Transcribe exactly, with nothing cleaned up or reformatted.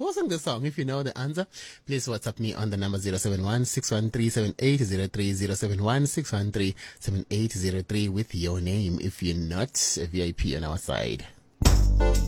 who sang the song? If you know the answer, please WhatsApp me on the number zero seven one, six one three, seven eight zero three, zero seven one, six one three, seven eight zero three with your name if you're not a V I P on our side.